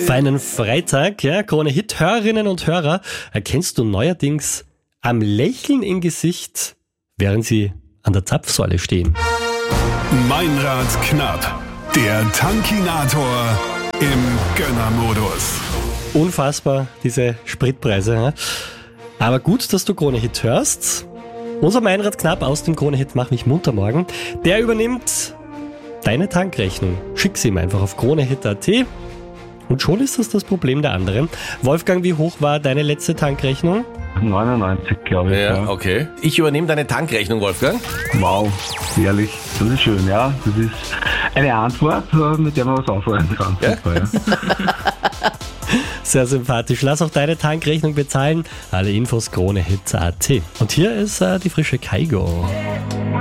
Feinen Freitag, ja, Krone-Hit-Hörerinnen und Hörer erkennst du neuerdings am Lächeln im Gesicht, während sie an der Zapfsäule stehen. Meinrad knapp, der Tankinator im Gönnermodus. Unfassbar, diese Spritpreise. Ja? Aber gut, dass du Krone-Hit hörst. Unser Meinrad Knapp aus dem Krone-Hit Mach mich munter morgen, der übernimmt deine Tankrechnung. Schick sie ihm einfach auf kronehit.at und schon ist das Problem der anderen. Wolfgang, wie hoch war deine letzte Tankrechnung? 99, glaube ich. Ja, okay. Ich übernehme deine Tankrechnung, Wolfgang. Wow, ehrlich, das ist schön, ja. Das ist eine Antwort, mit der man was aufräumen kann. Ja? Super, ja. Sehr sympathisch. Lass auch deine Tankrechnung bezahlen. Alle Infos kronehit.at. Und hier ist die frische Kaigo.